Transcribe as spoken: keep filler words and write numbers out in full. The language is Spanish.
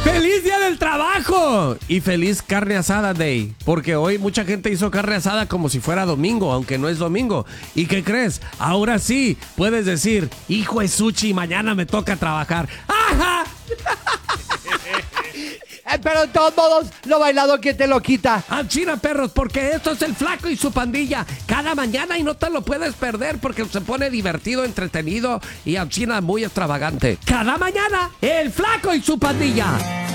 ¡Feliz Día del Trabajo! Y feliz Carne Asada Day. Porque hoy mucha gente hizo carne asada como si fuera domingo, aunque no es domingo. ¿Y qué crees? Ahora sí puedes decir, hijo de Suchi, mañana me toca trabajar. ¡Ajá! Eh, pero de todos modos, lo bailado, ¿quién te lo quita? ¡A China, perros! Porque esto es el Flaco y su pandilla. Cada mañana y no te lo puedes perder porque se pone divertido, entretenido y a China muy extravagante. Cada mañana, el Flaco y su pandilla.